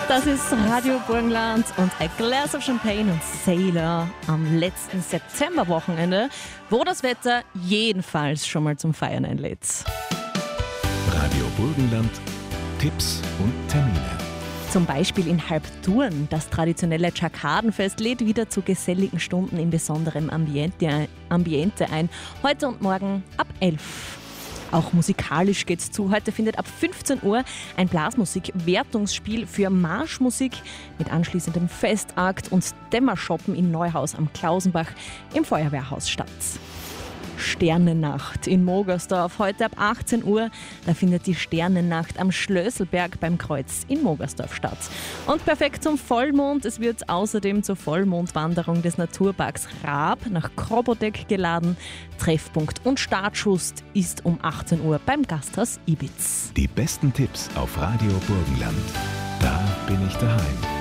Das ist Radio Burgenland und A Glass of Champagne und Sailor am letzten Septemberwochenende, wo das Wetter jedenfalls schon mal zum Feiern einlädt. Radio Burgenland, Tipps und Termine. Zum Beispiel in Halbturn. Das traditionelle Dschakadenfest lädt wieder zu geselligen Stunden in besonderem Ambiente ein. Heute und morgen ab 11. Auch musikalisch geht's zu. Heute findet ab 15 Uhr ein Blasmusik-Wertungsspiel für Marschmusik mit anschließendem Festakt und Dämmershoppen in Neuhaus am Klausenbach im Feuerwehrhaus statt. Sternennacht in Mogersdorf, heute ab 18 Uhr. Da findet die Sternennacht am Schlösselberg beim Kreuz in Mogersdorf statt. Und perfekt zum Vollmond, es wird außerdem zur Vollmondwanderung des Naturparks Raab nach Krobodeck geladen. Treffpunkt und Startschuss ist um 18 Uhr beim Gasthaus Ibitz. Die besten Tipps auf Radio Burgenland. Da bin ich daheim.